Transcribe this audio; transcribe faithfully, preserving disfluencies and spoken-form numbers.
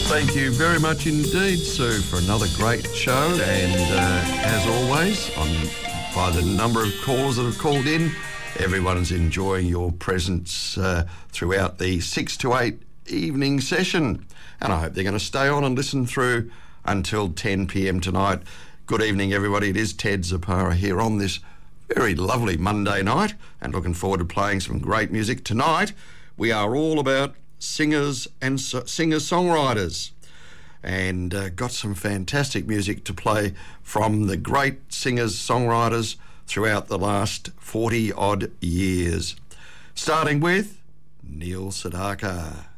Thank you very much indeed, Sue, for another great show. And uh, as always, on by the number of callers that have called in, everyone's enjoying your presence uh, throughout the six to eight evening session. And I hope they're going to stay on and listen through until ten p.m. tonight. Good evening, everybody. It is Ted Zapara here on this very lovely Monday night, and looking forward to playing some great music. Tonight, we are all about singers and so- singer-songwriters, and uh, got some fantastic music to play from the great singers-songwriters throughout the last forty-odd years. Starting with Neil Sedaka.